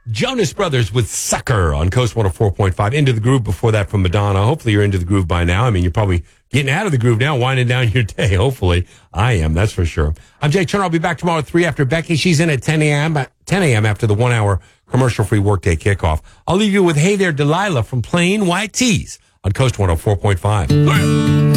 Jonas Brothers with Sucker on Coast 104.5. Into the Groove before that from Madonna. Hopefully you're into the groove by now. I mean, you're probably getting out of the groove now, winding down your day. Hopefully. I am, that's for sure. I'm Jake Turner. I'll be back tomorrow at 3 after Becky. She's in at 10 a.m. After the 1 hour commercial-free workday kickoff. I'll leave you with Hey There, Delilah from Plain White Tees on Coast 104.5.